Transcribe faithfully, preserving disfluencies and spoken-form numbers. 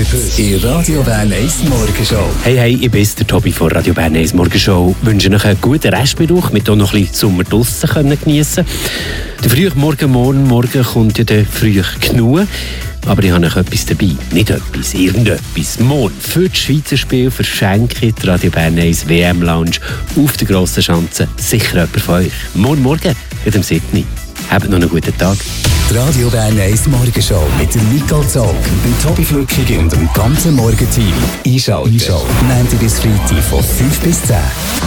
Heute in Radio Bern eins Morgenshow. Hey, hey, ich bin der Tobi von Radio Bern eins Morgenshow. Ich wünsche euch einen guten Restmittwoch, mit auch noch ein bisschen Sommer draussen geniessen. Der frühe Morgen, morgen, morgen kommt ja der früh genug. Aber ich habe noch etwas dabei. Nicht etwas, irgendetwas. Morgen für das Schweizer Spiel verschenke ich die Radio Bern eins W M-Lounge auf der grossen Schanze. Sicher jemand von euch. Morgen Morgen in dem Sydney. Habt noch einen guten Tag. Die Radio Bern eins Morgenshow mit dem Nicole Zog, dem Tobi Flückig und dem ganzen Morgenteam. Einschalten. Einschalten. Montag bis Freitag von fünf bis zehn.